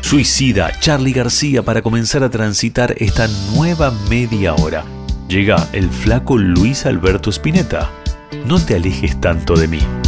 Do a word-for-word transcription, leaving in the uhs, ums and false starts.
Suicida, Charly García para comenzar a transitar esta nueva media hora. Llega el flaco Luis Alberto Spinetta. No te alejes tanto de mí.